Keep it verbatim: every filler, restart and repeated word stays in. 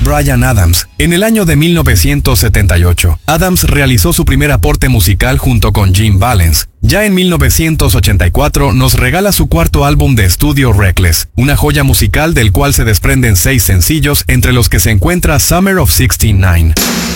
Bryan Adams. En el año de mil novecientos setenta y ocho, Adams realizó su primer aporte musical junto con Jim Valens. Ya en mil novecientos ochenta y cuatro nos regala su cuarto álbum de estudio Reckless, una joya musical del cual se desprenden seis sencillos, entre los que se encuentra Summer of sesenta y nueve.